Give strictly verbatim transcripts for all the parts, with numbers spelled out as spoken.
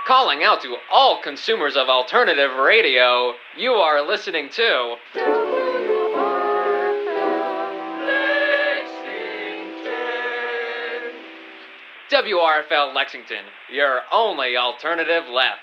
Calling out to all consumers of alternative radio, you are listening to W R F L Lexington, your only alternative left.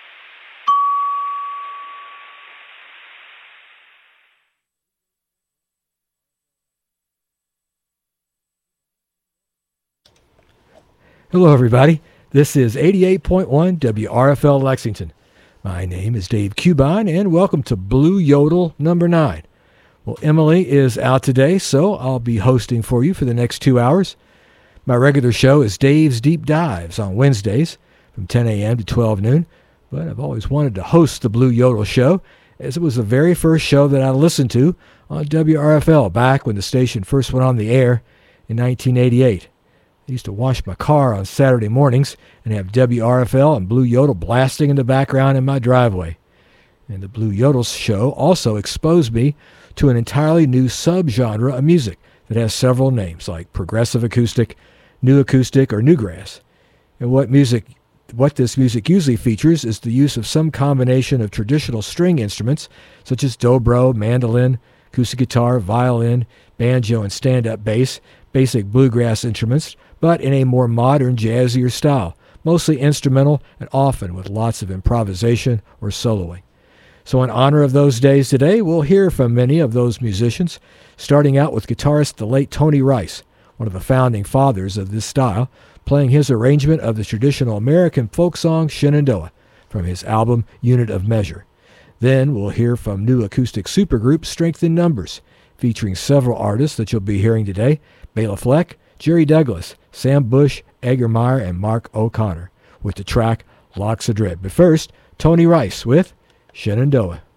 Hello, everybody. This is eighty-eight point one W R F L Lexington. My name is Dave Cubine, and welcome to Blue Yodel number nine. Well, Emily is out today, so I'll be hosting for you for the next two hours. My regular show is Dave's Deep Dives on Wednesdays from ten a.m. to twelve noon, but I've always wanted to host the Blue Yodel show, as it was the very first show that I listened to on W R F L back when the station first went on the air in nineteen eighty-eight. I used to wash my car on Saturday mornings and have W R F L and Blue Yodel blasting in the background in my driveway. And the Blue Yodel show also exposed me to an entirely new subgenre of music that has several names, like progressive acoustic, new acoustic, or newgrass. And what music, what this music usually features is the use of some combination of traditional string instruments, such as dobro, mandolin, acoustic guitar, violin, banjo, and stand-up bass, basic bluegrass instruments, but in a more modern, jazzier style, mostly instrumental and often with lots of improvisation or soloing. So in honor of those days today, we'll hear from many of those musicians, starting out with guitarist the late Tony Rice, one of the founding fathers of this style, playing his arrangement of the traditional American folk song Shenandoah from his album Unit of Measure. Then we'll hear from new acoustic supergroup Strength in Numbers, featuring several artists that you'll be hearing today: Bela Fleck, Jerry Douglas, Sam Bush, Edgar Meyer, and Mark O'Connor, with the track Locks of Dread. But first, Tony Rice with Shenandoah.